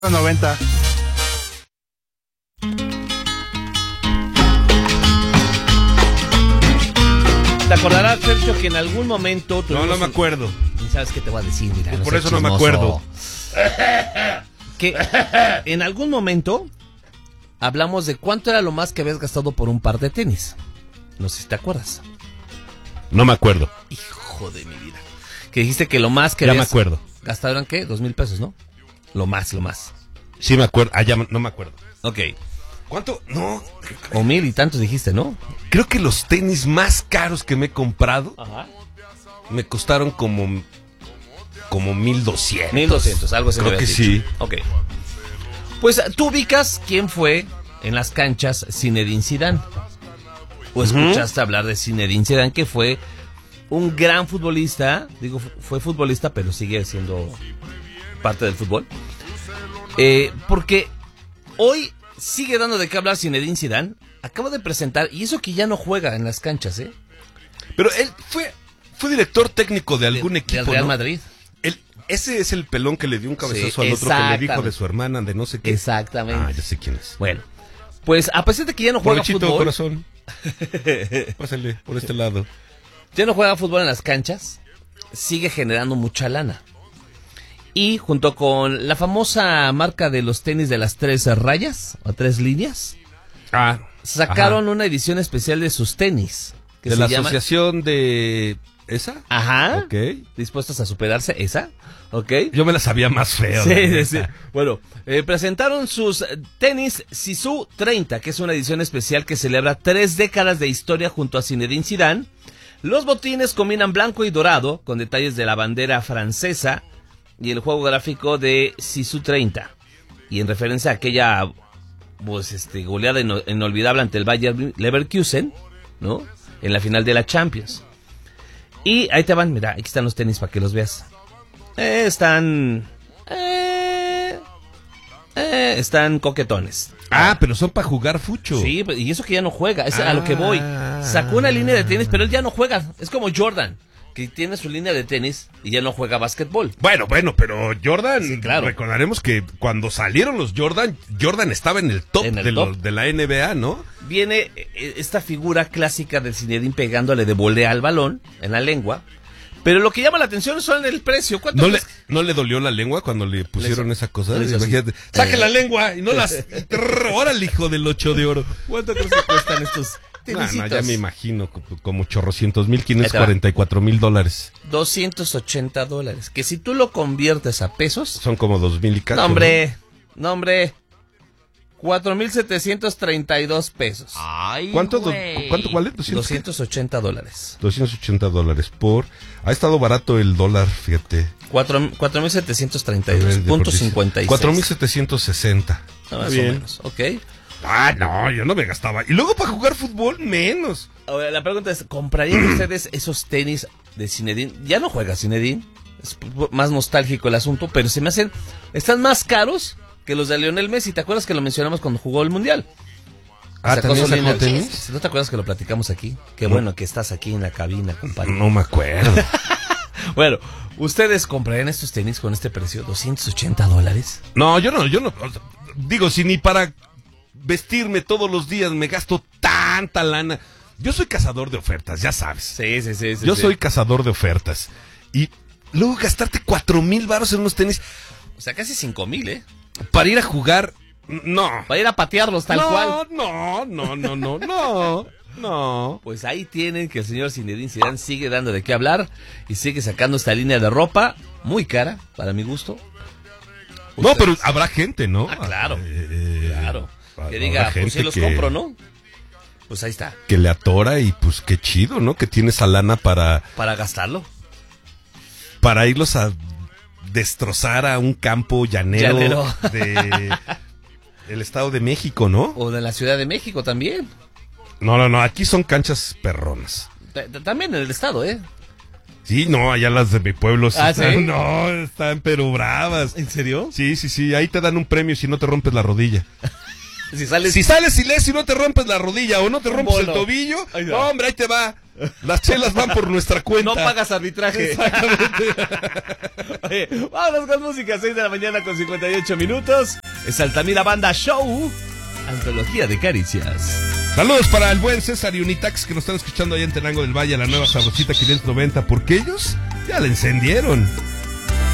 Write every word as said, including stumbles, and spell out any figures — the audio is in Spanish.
noventa. ¿Te acordarás, Sergio, que en algún momento... No, no me acuerdo. Un... ¿Sabes qué te voy a decir? Mira, no Por eso chismoso. No me acuerdo. Que en algún momento hablamos de cuánto era lo más que habías gastado por un par de tenis. No sé si te acuerdas. No me acuerdo. Hijo de mi vida. Que dijiste que lo más que ya habías me acuerdo. gastado eran, ¿qué? Dos mil pesos, ¿no? Lo más, lo más. Sí me acuerdo. Ah, ya no me acuerdo. Ok. ¿Cuánto? No. O mil y tantos dijiste, ¿no? Creo que los tenis más caros que me he comprado Ajá. me costaron como como mil doscientos. Mil doscientos, algo así. Creo que dicho. sí. Ok. Pues tú ubicas quién fue en las canchas Zinedine Zidane. ¿O escuchaste uh-huh. hablar de Zinedine Zidane, que fue un gran futbolista? Digo, fue futbolista, pero sigue siendo parte del fútbol. Eh, porque hoy sigue dando de qué hablar Zinedine Zidane. Acaba de presentar, y eso que ya no juega en las canchas, ¿eh? Pero él fue, fue director técnico de algún de, equipo, del Real ¿no? Madrid. El, ese es el pelón que le dio un cabezazo Sí, al otro, que le dijo de su hermana, de no sé qué. Exactamente. Ah, ya sé quién es. Bueno, pues a pesar de que ya no juega Provechito, fútbol... corazón. Pásale por este lado. Ya no juega fútbol en las canchas, sigue generando mucha lana. Y junto con la famosa marca de los tenis de las tres rayas, o tres líneas, ah, sacaron ajá. una edición especial de sus tenis. Que de se la llama... asociación de... ¿Esa? Ajá. Ok. ¿Dispuestos a superarse? ¿Esa? Ok. Yo me la sabía más feo. Sí, sí, sí. Bueno, eh, presentaron sus tenis Sisu treinta, que es una edición especial que celebra tres décadas de historia junto a Zinedine Zidane. Los botines combinan blanco y dorado, con detalles de la bandera francesa y el juego gráfico de Sisu treinta. Y en referencia a aquella pues, este, goleada ino- inolvidable ante el Bayer Leverkusen, ¿no? En la final de la Champions. Y ahí te van, mira, aquí están los tenis para que los veas. Eh, están... Eh, eh, están coquetones. Ah, pero son para jugar fucho. Sí, y eso que ya no juega, es ah. a lo que voy. Sacó una línea de tenis, pero él ya no juega. Es como Jordan, que tiene su línea de tenis y ya no juega básquetbol. Bueno, bueno, pero Jordan, Sí, claro. recordaremos que cuando salieron los Jordan, Jordan estaba en el top, En el de, top. Los, de la N B A, ¿no? Viene eh, esta figura clásica del Zinedine pegándole de volea al balón en la lengua. Pero lo que llama la atención son el precio. ¿Cuánto ¿No le, crees? ¿No le dolió la lengua cuando le pusieron Le- esa cosa? le hizo así. Imagínate, saque la lengua y no las... ¡Órale, hijo del ocho de oro! ¿Cuánto crees que cuestan estos No, tenisitos? no, ya me imagino, como, como chorrocientos mil, quinientos cuarenta y cuatro mil dólares. doscientos ochenta dólares. Que si tú lo conviertes a pesos... Son como dos mil y cacho. No, hombre, no, hombre. cuatro mil setecientos treinta y dos pesos. Ay, ¿Cuánto, do- güey. ¿Cuánto vale? ¿doscientos? doscientos ochenta dólares. doscientos ochenta dólares por... Ha estado barato el dólar, fíjate. cuatro mil setecientos treinta y A ver, dos de punto por dice- cincuenta y seis. cuatro mil setecientos sesenta. Ah, Está más bien. o menos, ok. Ah, no, yo no me gastaba. Y luego para jugar fútbol, menos. Ahora, la pregunta es, ¿comprarían ustedes esos tenis de Zinedine? Ya no juega Zinedine, es p- más nostálgico el asunto, pero se me hacen, están más caros que los de Lionel Messi. ¿Te acuerdas que lo mencionamos cuando jugó el Mundial? Ah, Sacó ¿también su sacó línea- tenis? ¿No te acuerdas que lo platicamos aquí? Qué No. bueno que estás aquí en la cabina, compadre. No me acuerdo. Bueno, ¿ustedes comprarían estos tenis con este precio? ¿doscientos ochenta dólares? No, yo no, yo no. o sea, digo, si ni para vestirme todos los días me gasto tanta lana. Yo soy cazador de ofertas, ya sabes. Sí, sí, sí. sí Yo sí. soy cazador de ofertas. Y luego gastarte cuatro mil baros en unos tenis O sea, casi cinco mil, ¿eh? para ir a jugar. No. Para ir a patearlos tal no, cual. No, no, no, no, no, no. Pues ahí tienen que el señor Zinedine Zidane sigue dando de qué hablar y sigue sacando esta línea de ropa muy cara, para mi gusto. No, Ustedes- pero habrá gente, ¿no? Ah, claro, Eh, claro. Que habrá diga, pues gente sí los que- compro, ¿no? Pues ahí está, Que le atora y pues qué chido, ¿no? Que tiene esa lana para, para gastarlo. para irlos a destrozar a un campo llanero, Llanero. de el Estado de México, ¿no? O de la Ciudad de México también. No, no, no, aquí son canchas perronas. T- t- También en el estado, ¿eh? Sí, no, allá las de mi pueblo sí ¿Ah, están, sí? no, están pero bravas. ¿En serio? Sí, sí, sí, ahí te dan un premio si no te rompes la rodilla. Si sales... Si sales ileso y no te rompes la rodilla o no te Un rompes el bono. tobillo, Ahí va. no, hombre, ahí te va Las chelas van por nuestra cuenta. No pagas arbitraje. Oye, vámonos con música, seis de la mañana con cincuenta y ocho minutos. Es Altamira Banda Show, antología de caricias. Saludos para el buen César y Unitax que nos están escuchando allá en Tenango del Valle, la nueva Sabrosita quinientos noventa, porque ellos ya la encendieron.